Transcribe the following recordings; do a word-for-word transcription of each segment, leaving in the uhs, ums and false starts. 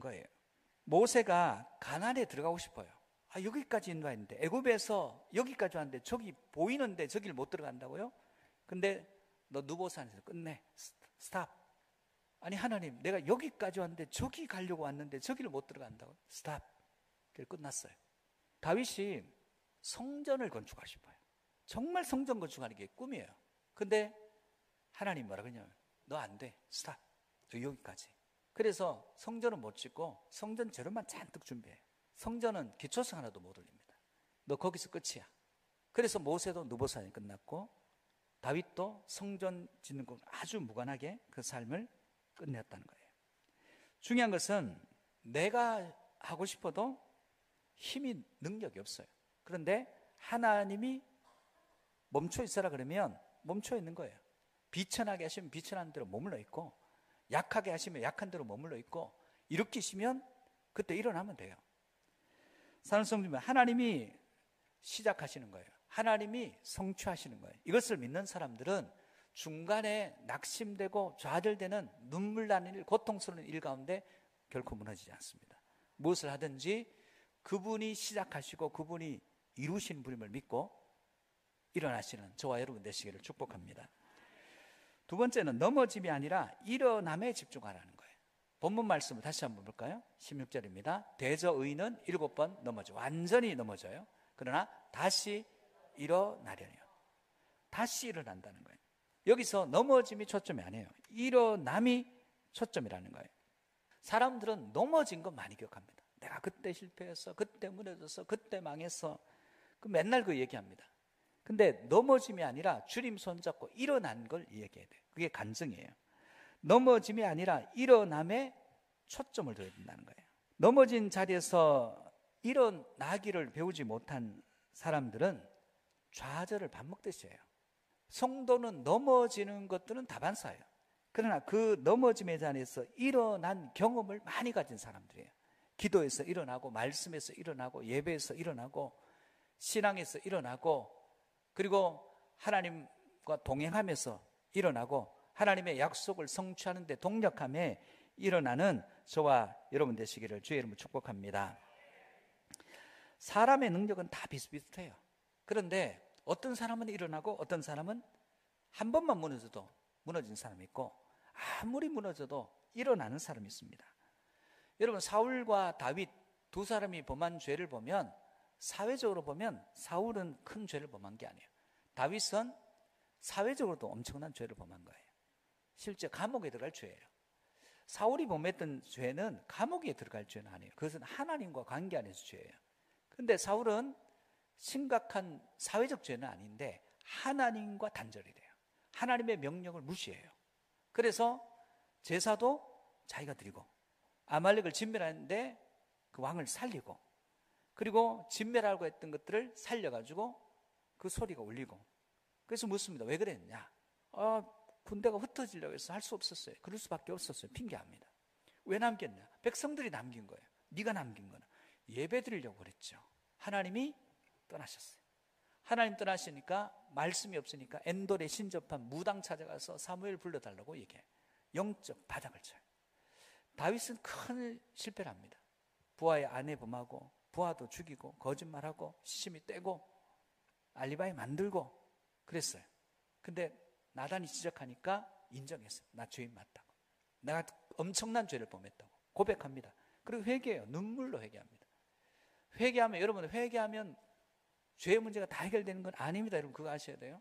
거예요. 모세가 가나안에 들어가고 싶어요. 아, 여기까지 인도했는데, 애굽에서 여기까지 왔는데 저기 보이는데 저길 못 들어간다고요? 근데 너 누보산에서 끝내. 스탑. 아니 하나님, 내가 여기까지 왔는데 저기 가려고 왔는데 저기를 못 들어간다고. 스탑. 그게 끝났어요. 다윗이 성전을 건축하고 싶어요. 정말 성전 건축하는 게 꿈이에요. 근데 하나님 뭐라 그러냐면 너 안 돼. 스탑. 여기까지. 그래서 성전은 못 짓고 성전 재료만 잔뜩 준비해요. 성전은 기초성 하나도 못 올립니다. 너 거기서 끝이야. 그래서 모세도 느보산이 끝났고 다윗도 성전 짓는 거 아주 무관하게 그 삶을 끝냈다는 거예요. 중요한 것은 내가 하고 싶어도 힘이 능력이 없어요. 그런데 하나님이 멈춰 있어라 그러면 멈춰 있는 거예요. 비천하게 하시면 비천한 대로 머물러 있고, 약하게 하시면 약한 대로 머물러 있고, 일으키시면 그때 일어나면 돼요. 산울성주면 하나님이 시작하시는 거예요. 하나님이 성취하시는 거예요. 이것을 믿는 사람들은 중간에 낙심되고 좌절되는 눈물 나는 일, 고통스러운 일 가운데 결코 무너지지 않습니다. 무엇을 하든지 그분이 시작하시고 그분이 이루신 분임을 믿고 일어나시는 저와 여러분 되시기를 축복합니다. 두 번째는 넘어짐이 아니라 일어남에 집중하라는 거예요. 본문 말씀을 다시 한번 볼까요? 십육 절입니다. 대저 의인은 일곱 번 넘어져. 완전히 넘어져요. 그러나 다시 일어나려니요. 다시 일어난다는 거예요. 여기서 넘어짐이 초점이 아니에요. 일어남이 초점이라는 거예요. 사람들은 넘어진 거 많이 기억합니다. 내가 그때 실패했어, 그때 무너졌어, 그때 망했어. 그 맨날 그 얘기합니다. 근데 넘어짐이 아니라 주님 손잡고 일어난 걸 얘기해야 돼요. 그게 간증이에요. 넘어짐이 아니라 일어남에 초점을 둬야 된다는 거예요. 넘어진 자리에서 일어나기를 배우지 못한 사람들은 좌절을 밥 먹듯이 해요. 성도는 넘어지는 것들은 다반사예요. 그러나 그 넘어짐의 자리에서 일어난 경험을 많이 가진 사람들이에요. 기도에서 일어나고, 말씀에서 일어나고, 예배에서 일어나고, 신앙에서 일어나고, 그리고 하나님과 동행하면서 일어나고, 하나님의 약속을 성취하는 데 동력함에 일어나는 저와 여러분 되시기를 주의 이름으로 축복합니다. 사람의 능력은 다 비슷비슷해요. 그런데 어떤 사람은 일어나고 어떤 사람은 한 번만 무너져도 무너진 사람이 있고, 아무리 무너져도 일어나는 사람이 있습니다. 여러분, 사울과 다윗 두 사람이 범한 죄를 보면, 사회적으로 보면 사울은 큰 죄를 범한 게 아니에요. 다윗은 사회적으로도 엄청난 죄를 범한 거예요. 실제 감옥에 들어갈 죄예요. 사울이 범했던 죄는 감옥에 들어갈 죄는 아니에요. 그것은 하나님과 관계 안에서 죄예요. 그런데 사울은 심각한 사회적 죄는 아닌데 하나님과 단절이 돼요. 하나님의 명령을 무시해요. 그래서 제사도 자기가 드리고, 아말렉을 진멸하는데 그 왕을 살리고, 그리고 진멸하려고 했던 것들을 살려가지고 그 소리가 울리고. 그래서 묻습니다. 왜 그랬냐? 아, 군대가 흩어지려고 해서 할 수 없었어요. 그럴 수밖에 없었어요. 핑계합니다. 왜 남겼냐? 백성들이 남긴 거예요. 네가 남긴 거는 예배 드리려고 그랬죠. 하나님이 떠나셨어요. 하나님 떠나시니까 말씀이 없으니까 엔돌에 신접한 무당 찾아가서 사무엘 불러달라고 얘기해요. 영적 바닥을 쳐요. 다윗은 큰 실패를 합니다. 부하의 아내 범하고, 부하도 죽이고, 거짓말하고, 시침이 떼고, 알리바이 만들고 그랬어요. 근데 나단이 지적하니까 인정했어요. 나 죄인 맞다고. 내가 엄청난 죄를 범했다고 고백합니다. 그리고 회개해요. 눈물로 회개합니다. 회개하면, 여러분, 회개하면 죄의 문제가 다 해결되는 건 아닙니다. 여러분, 그거 아셔야 돼요.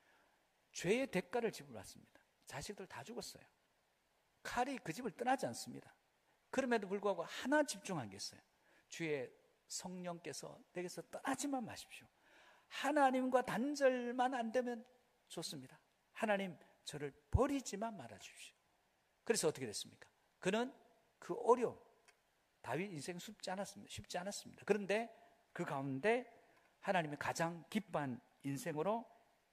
죄의 대가를 지불받습니다. 자식들 다 죽었어요. 칼이 그 집을 떠나지 않습니다. 그럼에도 불구하고 하나 집중한 게 있어요. 주의 성령께서 내게서 떠나지만 마십시오. 하나님과 단절만 안 되면 좋습니다. 하나님, 저를 버리지만 말아주십시오. 그래서 어떻게 됐습니까? 그는 그 어려움, 다윗 인생 쉽지 않았습니다. 쉽지 않았습니다. 그런데 그 가운데 하나님이 가장 기뻐한 인생으로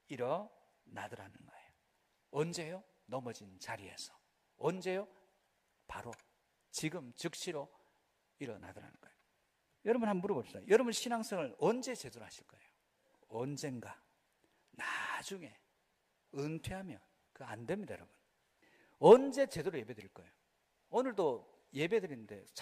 일어나더라는 거예요. 언제요? 넘어진 자리에서. 언제요? 바로 지금 즉시로 일어나더라는 거예요. 여러분 한번 물어봅시다. 여러분 신앙생활 언제 제대로 하실 거예요? 언젠가, 나중에, 은퇴하면 그거 안 됩니다, 여러분. 언제 제대로 예배 드릴 거예요? 오늘도 예배 드리는데